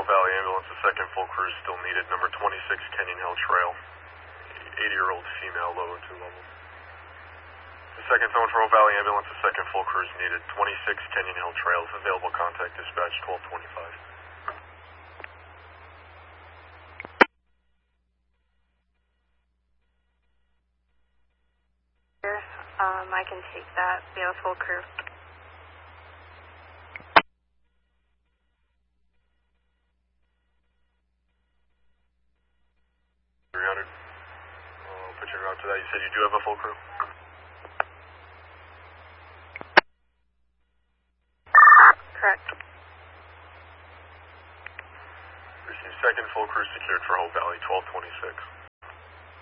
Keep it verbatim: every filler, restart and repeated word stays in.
Valley ambulance, the second full crew is still needed. Number twenty-six Canyon Hill Trail. eighty-year-old female, low O two level. The second phone for Hope Valley ambulance, the second full crew is needed. twenty-six Canyon Hill Trail. Available contact dispatch twelve twenty-five. Um, I can take that. We have a full crew. three hundred. I'll put you out to that. You said you do have a full crew? Correct. Receive second full crew secured for Hope Valley, twelve twenty-six.